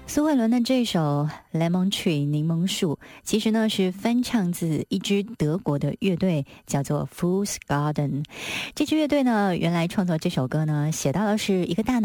苏慧伦的这首 Lemon Tree 柠檬树其实呢是翻唱自一支德国的乐队，叫做 Fool's Garden。这支乐队呢原来创作这首歌呢写到的是一个大